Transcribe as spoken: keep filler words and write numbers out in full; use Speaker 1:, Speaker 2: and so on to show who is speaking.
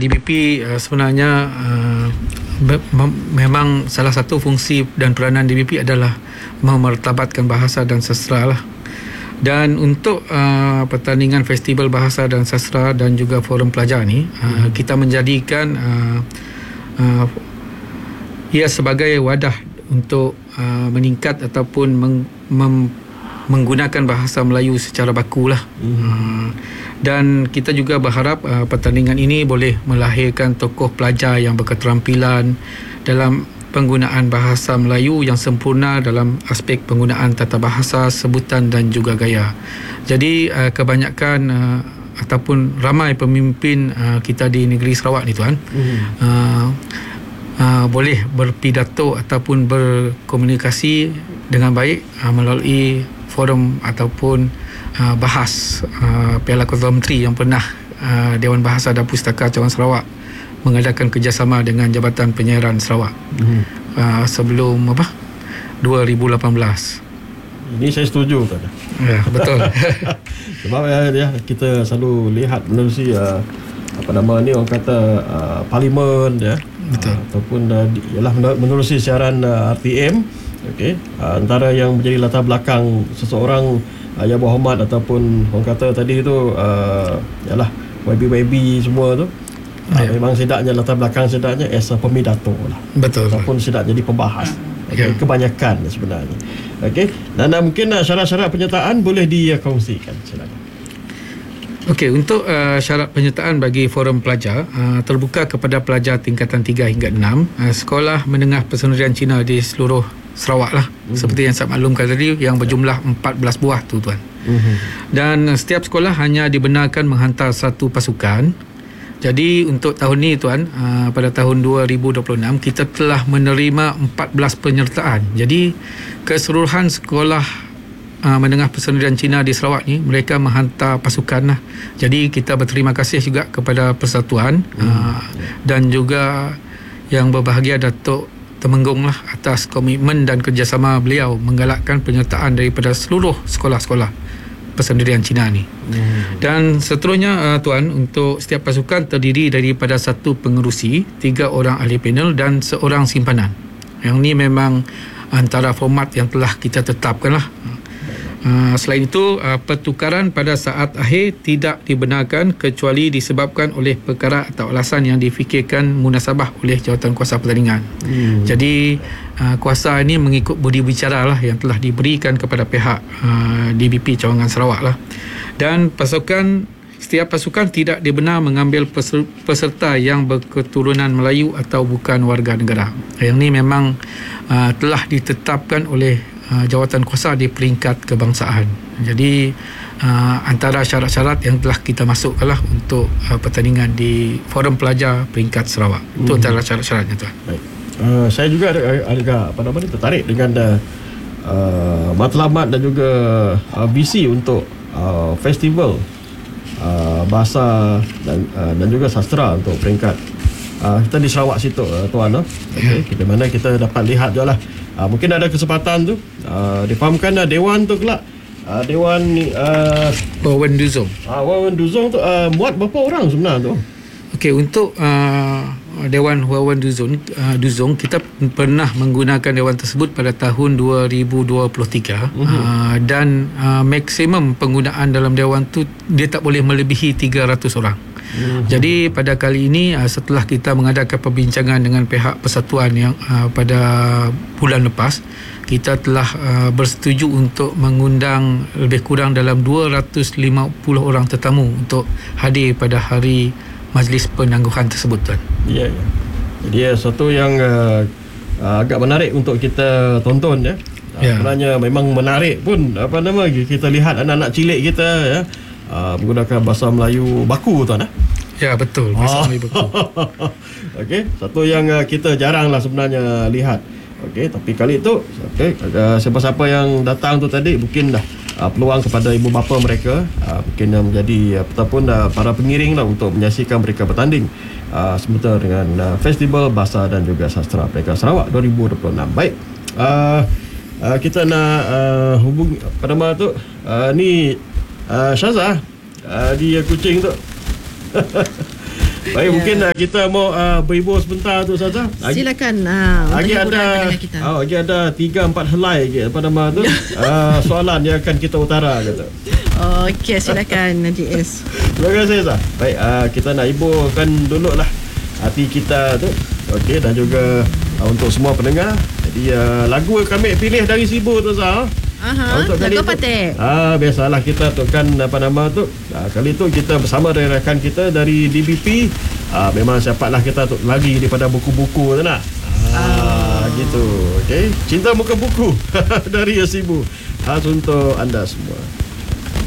Speaker 1: D B P uh, sebenarnya uh, be- mem- memang salah satu fungsi dan peranan D B P adalah memartabatkan bahasa dan sastra lah. Dan untuk uh, pertandingan Festival Bahasa dan Sastra dan juga Forum Pelajar ni, uh, kita menjadikan uh, uh, ia sebagai wadah untuk uh, meningkat ataupun meng, mem, menggunakan bahasa Melayu secara baku lah. Mm-hmm. Uh, dan kita juga berharap uh, pertandingan ini boleh melahirkan tokoh pelajar yang berketerampilan dalam penggunaan bahasa Melayu yang sempurna dalam aspek penggunaan tata bahasa, sebutan dan juga gaya. Jadi uh, kebanyakan uh, ataupun ramai pemimpin uh, kita di negeri Sarawak ni tuan, mm. uh, uh, boleh berpidato ataupun berkomunikasi dengan baik uh, melalui forum ataupun uh, bahas uh, Piala Ketua Menteri yang pernah uh, Dewan Bahasa dan Pustaka Cawangan Sarawak mengadakan kerjasama dengan Jabatan Penyiaran Sarawak hmm. uh, sebelum apa dua ribu lapan belas.
Speaker 2: Ini saya setuju kan.
Speaker 1: Ya, betul.
Speaker 2: Sebab ya, ya kita selalu lihat menerusi uh, apa nama ni orang kata uh, parlimen ya.
Speaker 1: Betul.
Speaker 2: Uh, ataupun uh, ialah menerusi siaran uh, R T M. Okey. Uh, antara yang menjadi latar belakang seseorang uh, yang berhormat ataupun orang kata tadi tu uh, ialah Y B Y B semua tu. Ya. Uh, memang sedaknya latar belakang sedaknya as a pemidato lah.
Speaker 1: Betul.
Speaker 2: Ataupun sedak jadi pembahas. Okay.
Speaker 1: Ya.
Speaker 2: Kebanyakan sebenarnya. Okey. Dan uh, mungkin uh, syarat-syarat penyertaan boleh dikongsikan. Silakan.
Speaker 1: Okey, untuk uh, syarat penyertaan bagi forum pelajar uh, terbuka kepada pelajar tingkatan tiga hingga enam, uh, sekolah menengah persendirian Cina di seluruh Sarawak lah. Mm-hmm. Seperti yang saya maklumkan tadi, yang berjumlah empat belas buah tu tuan. Mm-hmm. Dan uh, setiap sekolah hanya dibenarkan menghantar satu pasukan. Jadi untuk tahun ni tuan, uh, pada tahun dua ribu dua puluh enam kita telah menerima empat belas penyertaan. Jadi keseluruhan sekolah uh, menengah persendirian Cina di Sarawak ni mereka menghantar pasukan lah. Jadi kita berterima kasih juga kepada Persatuan hmm. uh, dan juga yang berbahagia Datuk Temenggung lah atas komitmen dan kerjasama beliau menggalakkan penyertaan daripada seluruh sekolah-sekolah persendirian Cina ni. Hmm. Dan seterusnya uh, tuan, untuk setiap pasukan terdiri daripada satu pengerusi, tiga orang ahli panel dan seorang simpanan. Yang ni memang antara format yang telah kita tetapkan lah. Uh, selain itu, uh, pertukaran pada saat akhir tidak dibenarkan kecuali disebabkan oleh perkara atau alasan yang difikirkan munasabah oleh jawatan kuasa pertandingan. Hmm. Jadi uh, kuasa ini mengikut budi bicara lah yang telah diberikan kepada pihak uh, D B P Cawangan Sarawak lah. Dan pasukan setiap pasukan tidak dibenar mengambil peserta yang berketurunan Melayu atau bukan warga negara. Yang ini memang uh, telah ditetapkan oleh Uh, jawatan kuasa di peringkat kebangsaan. Jadi uh, antara syarat-syarat yang telah kita masukkanlah untuk uh, pertandingan di Forum Pelajar peringkat Sarawak. Mm-hmm. Itu antara syarat-syaratnya tuan. Baik.
Speaker 2: Uh, saya juga agak apa nama ni tertarik dengan uh, matlamat dan juga uh, visi untuk uh, festival uh, bahasa dan uh, dan juga sastra untuk peringkat uh, kita di Sarawak situ uh, tuan uh. Okey, yeah. Di mana kita dapat lihat je lah. Uh, mungkin ada kesempatan tu uh, difahamkan uh, Dewan tu kelak uh, Dewan ni uh,
Speaker 1: Wawan Duzong
Speaker 2: uh, Wawan Duzong tu uh, muat berapa orang sebenarnya tu?
Speaker 1: Okey, untuk uh, Dewan Wawan Duzong, uh, Duzong kita pernah menggunakan dewan tersebut pada tahun dua ribu dua puluh tiga. Uh-huh. uh, dan uh, maksimum penggunaan dalam dewan tu dia tak boleh melebihi tiga ratus orang. Uh-huh. Jadi pada kali ini uh, setelah kita mengadakan perbincangan dengan pihak persatuan yang uh, pada bulan lepas, kita telah uh, bersetuju untuk mengundang lebih kurang dalam dua ratus lima puluh orang tetamu untuk hadir pada hari majlis penangguhan tersebut tuan.
Speaker 2: Ya, ya. Jadi ya, sesuatu yang uh, uh, agak menarik untuk kita tonton ya. Ya. Sebenarnya memang menarik pun apa nama kita lihat anak-anak cilik kita ya uh, menggunakan bahasa Melayu baku tuan. Eh?
Speaker 1: Ya, betul, bahasa oh. Melayu baku.
Speaker 2: Okey, satu yang uh, kita jaranglah sebenarnya lihat. Okey, tapi kali itu okey, uh, siapa-siapa yang datang tu tadi mungkin dah uh, peluang kepada ibu bapa mereka uh, mungkin yang menjadi uh, ataupun uh, para pengiring lah untuk menyaksikan mereka bertanding uh, sebentar dengan uh, Festival Bahasa dan juga Sastra Peringkat Sarawak dua ribu dua puluh enam. Baik. Uh, uh, kita nak uh, hubung apa nama tu? Uh, ni uh, Syazah uh, di Kuching tu. Baik, yeah. mungkin uh, kita mau uh, berhibur sebentar tu Ustazah.
Speaker 3: Silakan uh,
Speaker 2: lagi ada
Speaker 3: kita.
Speaker 2: Oh, lagi ada tiga empat helai lagi apa nama tu? uh, soalan yang akan kita utara kata.
Speaker 3: Okey, silakan Haji S.
Speaker 2: Terima kasih Ustaz. Baik, uh, kita nak hiburkan dulu lah hati kita tu. Okey, dan juga uh, untuk semua pendengar. Jadi uh, lagu kami pilih dari Sibu tu Ustaz.
Speaker 3: Aha,
Speaker 2: untuk
Speaker 3: lagu
Speaker 2: kali
Speaker 3: apa teh?
Speaker 2: Ah, biasalah kita tukkan apa nama tu. Ah, kali tu kita bersama dengan rakan kita dari D B P. Ah, memang siapatlah kita tu lagi daripada buku-buku tu nak. Ah, ah. gitu. Okey. Cinta muka buku dari Sibu. Khas untuk anda semua.